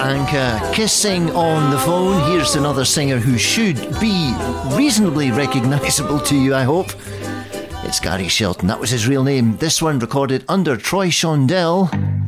Anka kissing on the phone. Here's another singer who should be reasonably recognisable to you, I hope. It's Gary Shelton, that was his real name. This one recorded under Troy Shondell.